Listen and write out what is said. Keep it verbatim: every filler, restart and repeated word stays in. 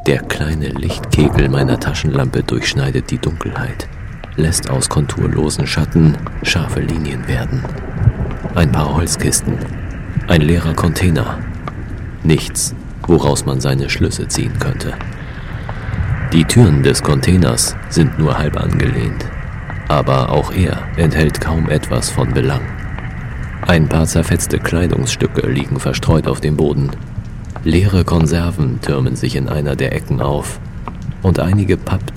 Der kleine Lichtkegel meiner Taschenlampe durchschneidet die Dunkelheit, lässt aus konturlosen Schatten scharfe Linien werden. Ein paar Holzkisten, ein leerer Container. Nichts, woraus man seine Schlüsse ziehen könnte. Die Türen des Containers sind nur halb angelehnt, aber auch er enthält kaum etwas von Belang. Ein paar zerfetzte Kleidungsstücke liegen verstreut auf dem Boden. Leere Konserven türmen sich in einer der Ecken auf und einige Pappteller